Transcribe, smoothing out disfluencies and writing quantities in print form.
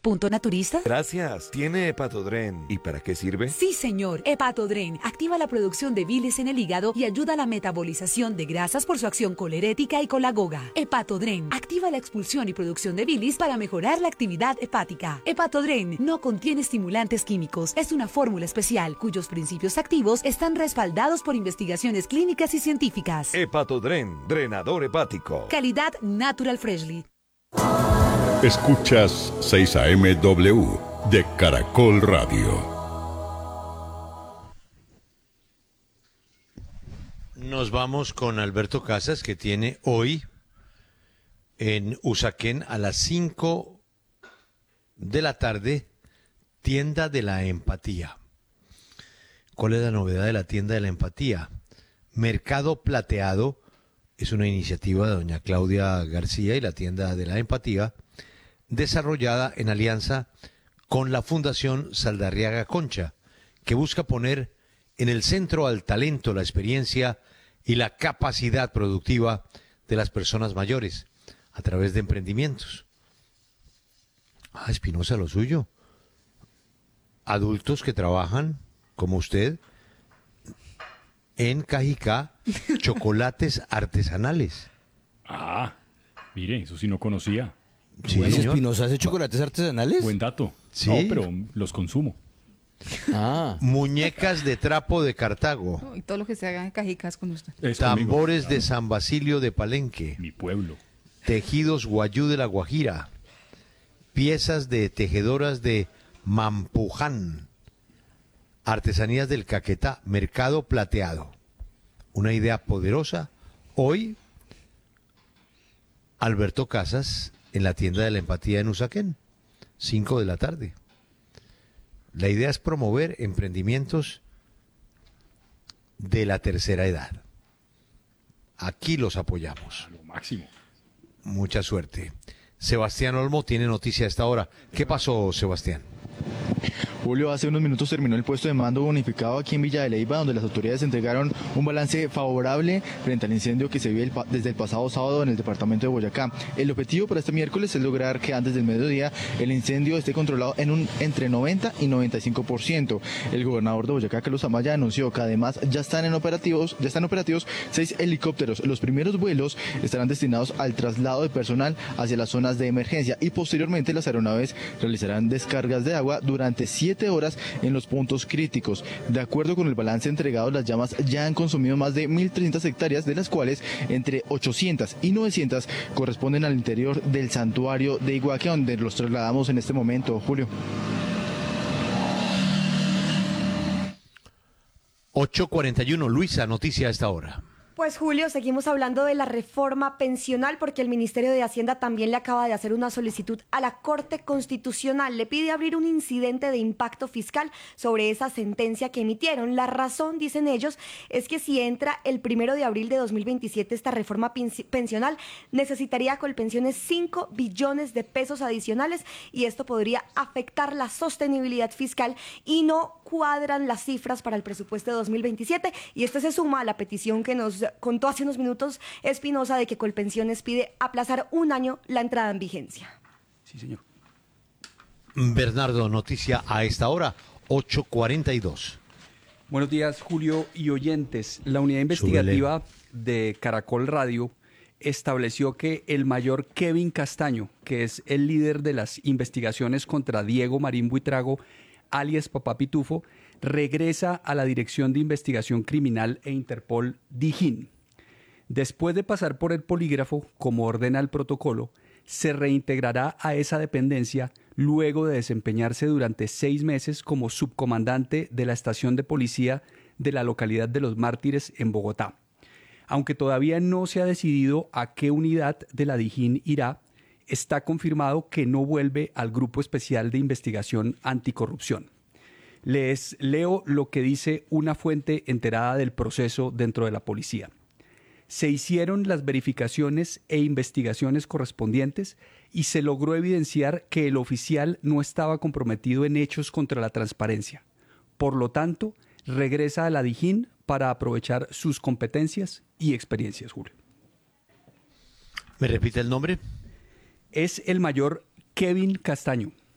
Punto naturista. Gracias. ¿Tiene Hepatodren? ¿Y para qué sirve? Sí, señor. Hepatodren activa la producción de bilis en el hígado y ayuda a la metabolización de grasas por su acción colerética y colagoga. Hepatodren activa la expulsión y producción de bilis para mejorar la actividad hepática. Hepatodren no contiene estimulantes químicos. Es una fórmula especial cuyos principios activos están respaldados por investigaciones clínicas y científicas. Hepatodren, drenador hepático. Calidad Natural Freshly. Escuchas 6AMW de Caracol Radio. Nos vamos con Alberto Casas, que tiene hoy en Usaquén a las 5 de la tarde, Tienda de la Empatía. ¿Cuál es la novedad de la Tienda de la Empatía? Mercado Plateado es una iniciativa de doña Claudia García y la Tienda de la Empatía, desarrollada en alianza con la Fundación Saldarriaga Concha, que busca poner en el centro al talento, la experiencia y la capacidad productiva de las personas mayores a través de emprendimientos. Espinosa, lo suyo. Adultos que trabajan, como usted, en Cajicá, chocolates artesanales. Mire, eso sí no conocía. Sí, Bueno, señor. ¿Espinosa hace chocolates artesanales? Buen dato. Sí. No, pero los consumo. Muñecas de trapo de Cartago. Y todo lo que se haga en Cajicas con usted. Tambores de San Basilio de Palenque. Mi pueblo. Tejidos Guayú de la Guajira. Piezas de tejedoras de Mampuján. Artesanías del Caquetá. Mercado Plateado. Una idea poderosa. Hoy, Alberto Casas en la Tienda de la Empatía en Usaquén. 5 de la tarde. La idea es promover emprendimientos de la tercera edad. Aquí los apoyamos. A lo máximo. Mucha suerte. Sebastián Olmo tiene noticia a esta hora. ¿Qué pasó, Sebastián? Julio, hace unos minutos terminó el puesto de mando bonificado aquí en Villa de Leyva, donde las autoridades entregaron un balance favorable frente al incendio que se vive desde el pasado sábado en el departamento de Boyacá. El objetivo para este miércoles es lograr que antes del mediodía el incendio esté controlado en entre 90 y 95%. El gobernador de Boyacá, Carlos Amaya, anunció que además ya están operativos 6 helicópteros. Los primeros vuelos estarán destinados al traslado de personal hacia las zonas de emergencia y posteriormente las aeronaves realizarán descargas de agua durante 7 horas en los puntos críticos. De acuerdo con el balance entregado, las llamas ya han consumido más de 1.300 hectáreas, de las cuales entre 800 y 900 corresponden al interior del santuario de Iguaque, donde los trasladamos en este momento, Julio. 8:41, Luisa, noticia a esta hora. Pues Julio, seguimos hablando de la reforma pensional porque el Ministerio de Hacienda también le acaba de hacer una solicitud a la Corte Constitucional. Le pide abrir un incidente de impacto fiscal sobre esa sentencia que emitieron. La razón, dicen ellos, es que si entra el 1 de abril de 2027 esta reforma pensional, necesitaría Colpensiones 5 billones de pesos adicionales y esto podría afectar la sostenibilidad fiscal y no cuadran las cifras para el presupuesto de 2027 y esto se suma a la petición que nos contó hace unos minutos Espinosa de que Colpensiones pide aplazar un año la entrada en vigencia. Sí, señor. Bernardo, noticia a esta hora, 8:42. Buenos días, Julio y oyentes. La unidad investigativa de Caracol Radio estableció que el mayor Kevin Castaño, que es el líder de las investigaciones contra Diego Marín Buitrago, alias Papá Pitufo, regresa a la Dirección de Investigación Criminal e Interpol DIJÍN. Después de pasar por el polígrafo, como ordena el protocolo, se reintegrará a esa dependencia luego de desempeñarse durante 6 meses como subcomandante de la estación de policía de la localidad de Los Mártires en Bogotá. Aunque todavía no se ha decidido a qué unidad de la DIJÍN irá, está confirmado que no vuelve al Grupo Especial de Investigación Anticorrupción. Les leo lo que dice una fuente enterada del proceso dentro de la policía. Se hicieron las verificaciones e investigaciones correspondientes y se logró evidenciar que el oficial no estaba comprometido en hechos contra la transparencia. Por lo tanto, regresa a la DIJÍN para aprovechar sus competencias y experiencias, Julio. ¿Me repite el nombre? Es el mayor Kevin Castaño.